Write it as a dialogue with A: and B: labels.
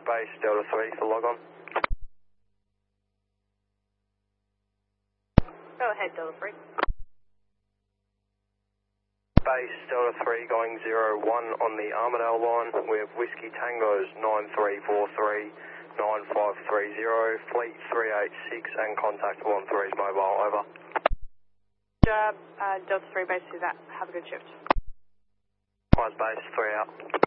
A: base Delta 3 for log on.
B: Go ahead, Delta 3.
A: Base Delta 3 going 01 on the Armadale line. We have Whiskey Tango's 9343 9530, Fleet 386 and contact 13's mobile, over.
B: Job, Delta 3 base, do that. Have a good shift.
A: Base 3 out.